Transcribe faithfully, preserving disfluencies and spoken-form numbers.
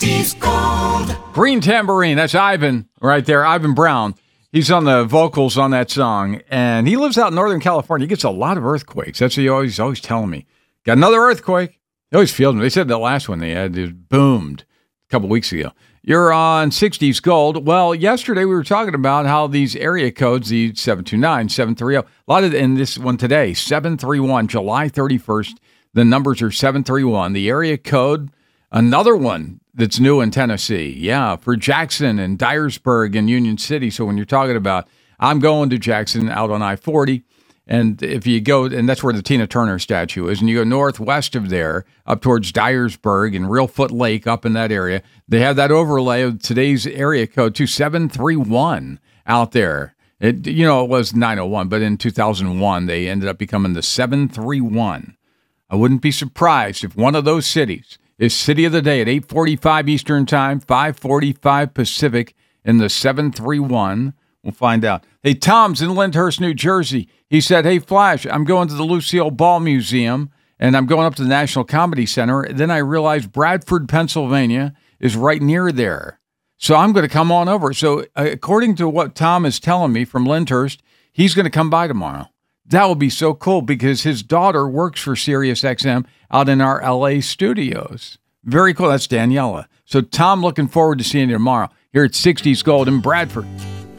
sixties Gold. Green Tambourine, that's Ivan right there, Ivan Brown. He's on the vocals on that song, and he lives out in Northern California. He gets a lot of earthquakes. That's what he always, always telling me. Got another earthquake. He always feels them. They said the last one they had it boomed a couple weeks ago. You're on sixties Gold. Well, yesterday we were talking about how these area codes, the seven two nine, seven three zero, a lot of, and this one today, seven three one, July thirty-first, the numbers are seven three one. The area code, another one that's new in Tennessee. Yeah, for Jackson and Dyersburg and Union City. So when you're talking about, I'm going to Jackson out on I forty, and if you go, and that's where the Tina Turner statue is, and you go northwest of there, up towards Dyersburg and Reelfoot Lake, up in that area, they have that overlay of today's area code to seven three one out there. It, you know, it was nine oh one, but in two thousand one, they ended up becoming the seven three one. I wouldn't be surprised if one of those cities is City of the Day at eight forty-five Eastern Time, five forty-five Pacific in the seven three one. We'll find out. Hey, Tom's in Lyndhurst, New Jersey. He said, hey, Flash, I'm going to the Lucille Ball Museum, and I'm going up to the National Comedy Center. Then I realized Bradford, Pennsylvania is right near there. So I'm going to come on over. So uh, according to what Tom is telling me from Lyndhurst, he's going to come by tomorrow. That will be so cool because his daughter works for Sirius X M out in our L A studios. Very cool. That's Daniela. So, Tom, looking forward to seeing you tomorrow here at sixties Gold in Bradford.